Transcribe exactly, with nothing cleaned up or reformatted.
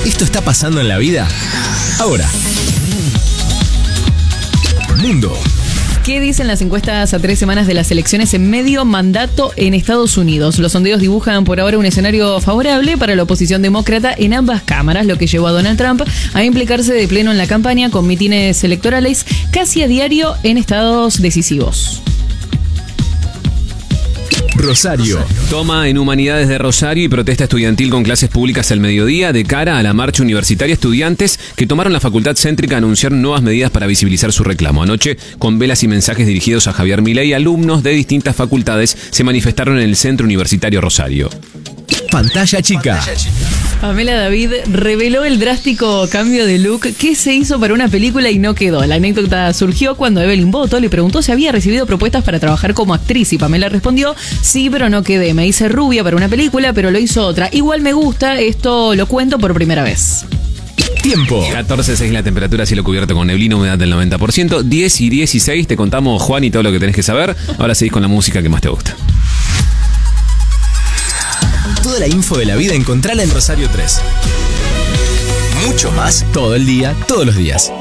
Esto está pasando en la vida ahora. Mundo. ¿Qué dicen las encuestas a tres semanas de las elecciones en medio mandato en Estados Unidos? Los sondeos dibujan por ahora un escenario favorable para la oposición demócrata en ambas cámaras, lo que llevó a Donald Trump a implicarse de pleno en la campaña con mítines electorales casi a diario en estados decisivos. Rosario. Toma en Humanidades de Rosario y protesta estudiantil con clases públicas al mediodía de cara a la marcha universitaria. Estudiantes que tomaron la Facultad Céntrica anunciaron nuevas medidas para visibilizar su reclamo. Anoche, con velas y mensajes dirigidos a Javier Milei, alumnos de distintas facultades se manifestaron en el Centro Universitario Rosario. Pantalla chica. Pamela David reveló el drástico cambio de look que se hizo para una película y no quedó. La anécdota surgió cuando Evelyn Boto le preguntó si había recibido propuestas para trabajar como actriz y Pamela respondió: sí, pero no quedé. Me hice rubia para una película, pero lo hizo otra. Igual me gusta, esto lo cuento por primera vez. Tiempo. catorce seis la temperatura, cielo cubierto con neblina, humedad del noventa por ciento. diez y dieciséis, te contamos, Juan, y todo lo que tenés que saber. Ahora seguís con la música que más te gusta. Toda la info de la vida encontrala en Rosario tres. Mucho más todo el día, todos los días.